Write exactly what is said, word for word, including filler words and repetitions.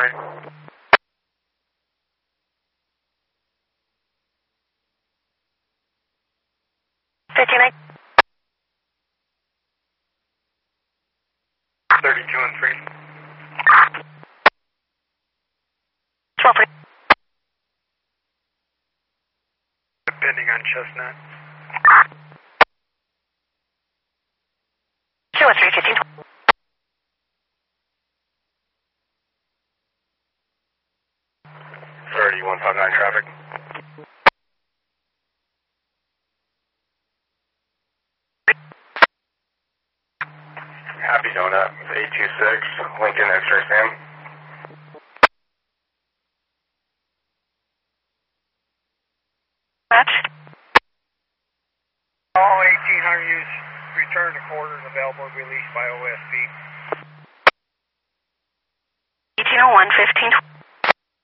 nine. fifteen eight. thirty-two and three. twelve three. Pending on Chestnut. two one three fifteen. thirty, one five nine traffic. Happy Donut, eight two six, Lincoln X-ray Sam. Match. All eighteen hundred use return to quarters available released by O S P. eighteen oh one fifteen.